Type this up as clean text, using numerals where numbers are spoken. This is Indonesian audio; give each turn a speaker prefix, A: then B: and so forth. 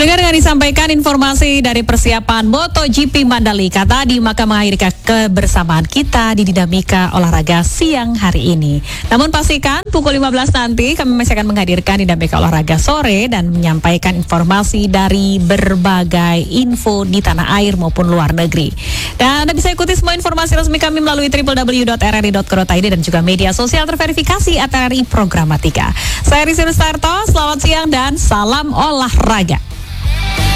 A: Pendengar, dengan disampaikan informasi dari persiapan MotoGP Mandalika tadi, maka mengakhiri kebersamaan kita di Dinamika Olahraga siang hari ini. Namun pastikan pukul 15 nanti kami masih akan menghadirkan Dinamika Olahraga sore dan menyampaikan informasi dari berbagai info di tanah air maupun luar negeri. Dan Anda bisa ikuti semua informasi resmi kami melalui www.rri.co.id dan juga media sosial terverifikasi RRI Programatika. Saya Rizky Rustarto, selamat siang dan salam olahraga.